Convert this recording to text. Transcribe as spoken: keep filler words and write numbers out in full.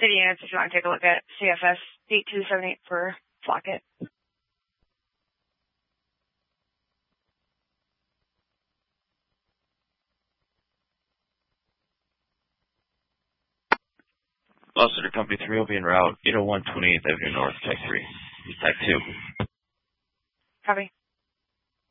city units if you want to take a look at C F S eight two seven eight for Flockett. Gloucester Company three will be en route, eight oh one twenty-eighth Avenue North, Tech three. Tech two. Copy.